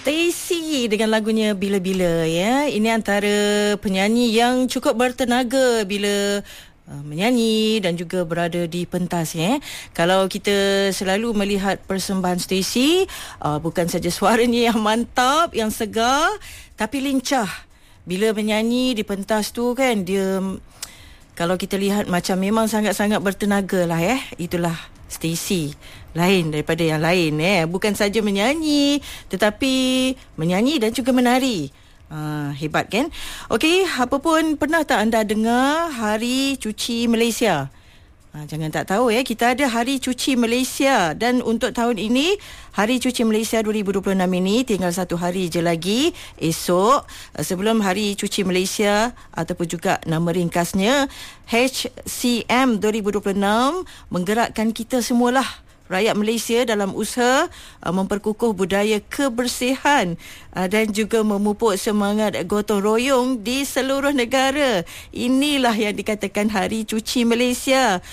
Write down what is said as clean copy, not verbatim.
Stacey dengan lagunya Bila-Bila ya. Ini antara penyanyi yang cukup bertenaga bila menyanyi dan juga berada di pentas ya. Kalau kita selalu melihat persembahan Stacey, bukan saja suaranya yang mantap, yang segar, tapi lincah. Bila menyanyi di pentas tu kan, dia kalau kita lihat macam memang sangat-sangat bertenaga lah ya. Itulah Stacey, lain daripada yang lain bukan saja menyanyi tetapi menyanyi dan juga menari. Hebat kan? Okey, apa pun, pernah tak anda dengar Hari Cuci Malaysia? Jangan tak tahu kita ada Hari Cuci Malaysia, dan untuk tahun ini Hari Cuci Malaysia 2026 ini tinggal satu hari je lagi esok sebelum Hari Cuci Malaysia, ataupun juga nama ringkasnya HCM 2026, menggerakkan kita semualah rakyat Malaysia dalam usaha memperkukuh budaya kebersihan dan juga memupuk semangat gotong royong di seluruh negara. Inilah yang dikatakan Hari Cuci Malaysia.